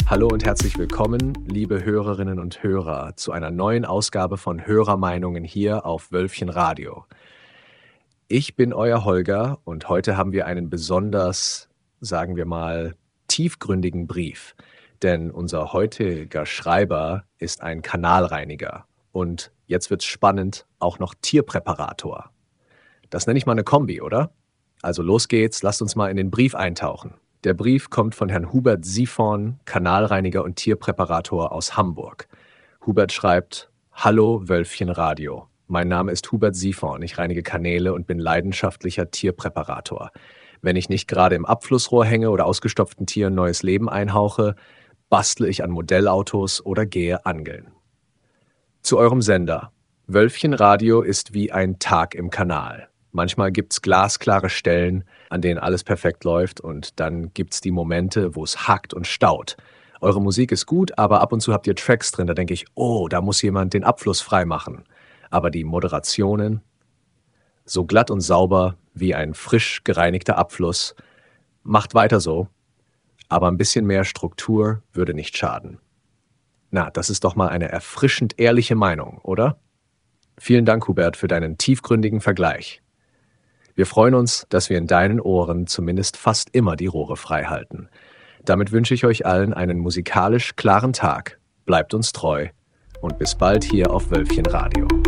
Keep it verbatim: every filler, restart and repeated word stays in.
Hallo und herzlich willkommen, liebe Hörerinnen und Hörer, zu einer neuen Ausgabe von Hörermeinungen hier auf Wölfchen Radio. Ich bin euer Holger und heute haben wir einen besonders, sagen wir mal, tiefgründigen Brief. Denn unser heutiger Schreiber ist ein Kanalreiniger und jetzt wird's spannend, auch noch Tierpräparator. Das nenne ich mal eine Kombi, oder? Also los geht's, lasst uns mal in den Brief eintauchen. Der Brief kommt von Herrn Hubert Siphon, Kanalreiniger und Tierpräparator aus Hamburg. Hubert schreibt: Hallo Wölfchen Radio. Mein Name ist Hubert Siphon. Ich reinige Kanäle und bin leidenschaftlicher Tierpräparator. Wenn ich nicht gerade im Abflussrohr hänge oder ausgestopften Tieren neues Leben einhauche, bastle ich an Modellautos oder gehe angeln. Zu eurem Sender. Wölfchen Radio ist wie ein Tag im Kanal. Manchmal gibt's glasklare Stellen, an denen alles perfekt läuft, und dann gibt's die Momente, wo es hackt und staut. Eure Musik ist gut, aber ab und zu habt ihr Tracks drin, da denke ich, oh, da muss jemand den Abfluss freimachen. Aber die Moderationen, so glatt und sauber wie ein frisch gereinigter Abfluss, macht weiter so, aber ein bisschen mehr Struktur würde nicht schaden. Na, das ist doch mal eine erfrischend ehrliche Meinung, oder? Vielen Dank, Hubert, für deinen tiefgründigen Vergleich. Wir freuen uns, dass wir in deinen Ohren zumindest fast immer die Rohre frei halten. Damit wünsche ich euch allen einen musikalisch klaren Tag. Bleibt uns treu und bis bald hier auf Wölfchen Radio.